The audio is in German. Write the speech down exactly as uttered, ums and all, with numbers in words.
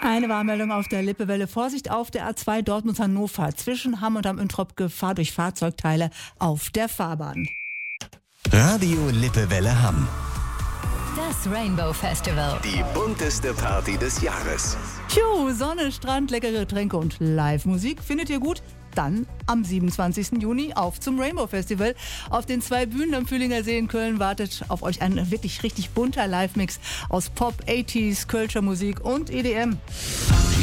Eine Warnmeldung auf der Lippewelle. Vorsicht auf der A zwei Dortmund-Hannover. Zwischen Hamm und am Üntrop Gefahr durch Fahrzeugteile auf der Fahrbahn. Radio Lippewelle Hamm. Das Rainbow Festival. Die bunteste Party des Jahres. Tjo, Sonne, Strand, leckere Getränke und Live-Musik. Findet ihr gut? Dann am siebenundzwanzigsten Juni auf zum Rainbow Festival. Auf den zwei Bühnen am Fühlinger See in Köln wartet auf euch ein wirklich richtig bunter Live-Mix aus Pop, achtziger, Kölscher Musik und E D M.